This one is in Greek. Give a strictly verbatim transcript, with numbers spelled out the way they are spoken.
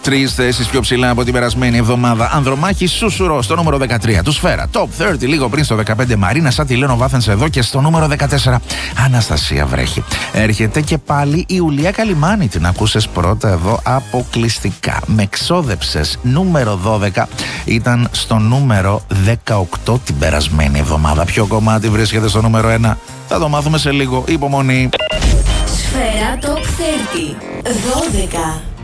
Τρεις θέσεις πιο ψηλά από την περασμένη εβδομάδα. Ανδρομάχη Σούσουρο στο νούμερο δεκατρία. Του Σφαίρα. Top τριάντα λίγο πριν στο δεκαπέντε. Μαρίνα Σατιλένο Βάθενς εδώ και στο νούμερο δεκατέσσερα. Αναστασία Βρέχη. Έρχεται και πάλι η Ιουλία Καλιμάνη. Την ακούσες πρώτα εδώ αποκλειστικά. Με ξόδεψες. Νούμερο δώδεκα. Ήταν στο νούμερο δεκαοκτώ την περασμένη εβδομάδα. Ποιο κομμάτι βρίσκεται στο νούμερο ένα? Θα το μάθουμε σε λίγο. Υπομονή. Σφαίρα Top τριάντα. δώδεκα.